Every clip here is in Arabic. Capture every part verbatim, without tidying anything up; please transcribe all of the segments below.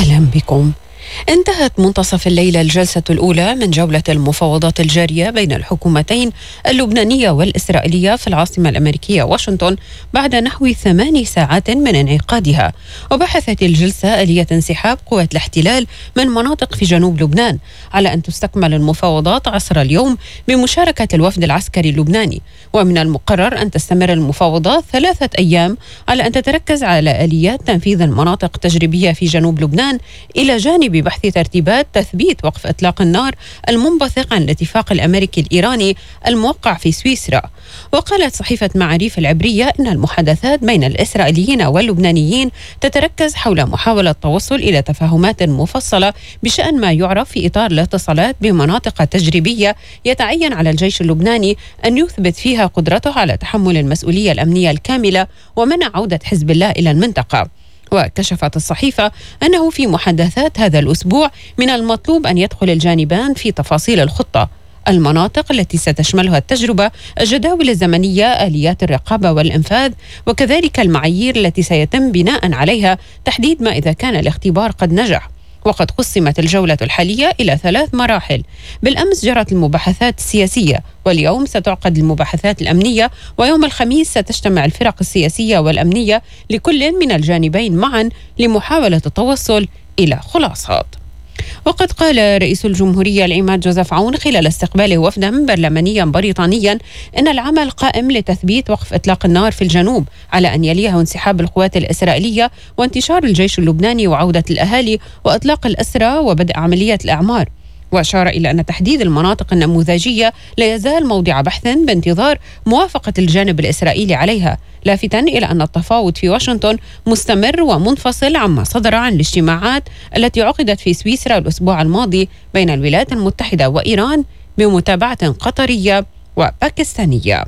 أهلا بكم. انتهت منتصف الليلة الجلسة الأولى من جولة المفاوضات الجارية بين الحكومتين اللبنانية والإسرائيلية في العاصمة الأمريكية واشنطن بعد نحو ثماني ساعات من انعقادها. وبحثت الجلسة آلية انسحاب قوات الاحتلال من مناطق في جنوب لبنان، على أن تستكمل المفاوضات عصر اليوم بمشاركة الوفد العسكري اللبناني. ومن المقرر أن تستمر المفاوضات ثلاثة أيام، على أن تتركز على آليات تنفيذ المناطق التجريبية في جنوب لبنان، إلى جانب بحث ترتيبات تثبيت وقف إطلاق النار المنبثق عن الاتفاق الأمريكي الإيراني الموقع في سويسرا. وقالت صحيفة معاريف العبرية أن المحادثات بين الإسرائيليين واللبنانيين تتركز حول محاولة التوصل إلى تفاهمات مفصلة بشأن ما يعرف في إطار الاتصالات بمناطق تجريبية يتعين على الجيش اللبناني أن يثبت فيها قدرته على تحمل المسؤولية الأمنية الكاملة ومنع عودة حزب الله إلى المنطقة. وكشفت الصحيفة أنه في محادثات هذا الأسبوع من المطلوب أن يدخل الجانبان في تفاصيل الخطة، المناطق التي ستشملها التجربة، الجداول الزمنية، آليات الرقابة والإنفاذ، وكذلك المعايير التي سيتم بناء عليها تحديد ما إذا كان الاختبار قد نجح. وقد قسمت الجولة الحالية إلى ثلاث مراحل. بالأمس جرت المباحثات السياسية، واليوم ستعقد المباحثات الأمنية، ويوم الخميس ستجتمع الفرق السياسية والأمنية لكل من الجانبين معا لمحاولة التوصل إلى خلاصات. وقد قال رئيس الجمهورية العماد جوزيف عون خلال استقباله وفدا برلمانيا بريطانيا إن العمل قائم لتثبيت وقف إطلاق النار في الجنوب، على أن يليه انسحاب القوات الإسرائيلية وانتشار الجيش اللبناني وعودة الأهالي وإطلاق الأسرى وبدء عملية الإعمار. وأشار إلى أن تحديد المناطق النموذجية لا يزال موضع بحث بانتظار موافقة الجانب الإسرائيلي عليها، لافتا إلى أن التفاوض في واشنطن مستمر ومنفصل عما صدر عن الاجتماعات التي عقدت في سويسرا الأسبوع الماضي بين الولايات المتحدة وإيران بمتابعة قطرية وباكستانية.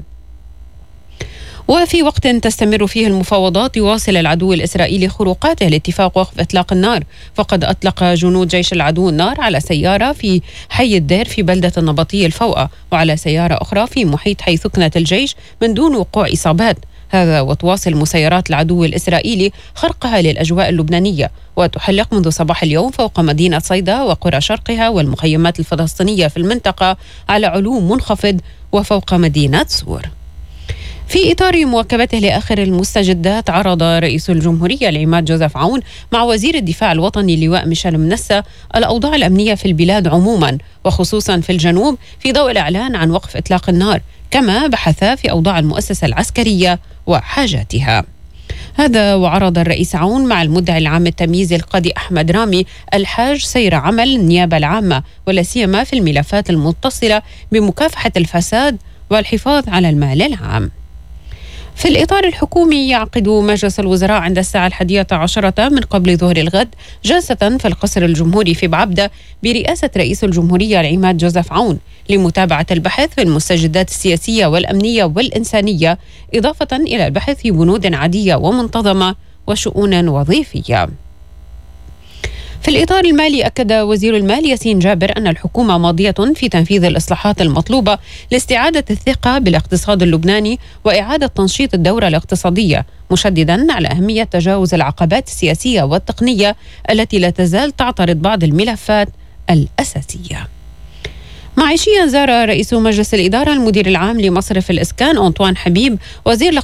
وفي وقت تستمر فيه المفاوضات، يواصل العدو الإسرائيلي خروقاته لاتفاق وقف إطلاق النار، فقد أطلق جنود جيش العدو النار على سيارة في حي الدير في بلدة النبطية الفوقة، وعلى سيارة أخرى في محيط حي ثكنة الجيش من دون وقوع إصابات. هذا وتواصل مسيرات العدو الإسرائيلي خرقها للأجواء اللبنانية، وتحلق منذ صباح اليوم فوق مدينة صيدا وقرى شرقها والمخيمات الفلسطينية في المنطقة على علو منخفض وفوق مدينة سور. في إطار مواكبته لآخر المستجدات، عرض رئيس الجمهورية العماد جوزيف عون مع وزير الدفاع الوطني اللواء ميشيل منسى الأوضاع الأمنية في البلاد عموما، وخصوصا في الجنوب، في ضوء الإعلان عن وقف إطلاق النار. كما بحث في أوضاع المؤسسة العسكرية وحاجاتها. هذا وعرض الرئيس عون مع المدعي العام التمييزي القاضي أحمد رامي الحاج سير عمل النيابة العامة، ولا سيما في الملفات المتصلة بمكافحة الفساد والحفاظ على المال العام. في الإطار الحكومي، يعقد مجلس الوزراء عند الساعة الحادية عشرة من قبل ظهر الغد جلسة في القصر الجمهوري في بعبدة برئاسة رئيس الجمهورية العماد جوزيف عون لمتابعة البحث في المستجدات السياسية والأمنية والإنسانية، إضافة إلى البحث في بنود عادية ومنتظمة وشؤون وظيفية. في الإطار المالي، أكد وزير المال ياسين جابر أن الحكومة ماضية في تنفيذ الإصلاحات المطلوبة لاستعادة الثقة بالاقتصاد اللبناني وإعادة تنشيط الدورة الاقتصادية، مشددا على أهمية تجاوز العقبات السياسية والتقنية التي لا تزال تعترض بعض الملفات الأساسية. معيشيا، زار رئيس مجلس الإدارة المدير العام لمصرف الإسكان أنطوان حبيب وزير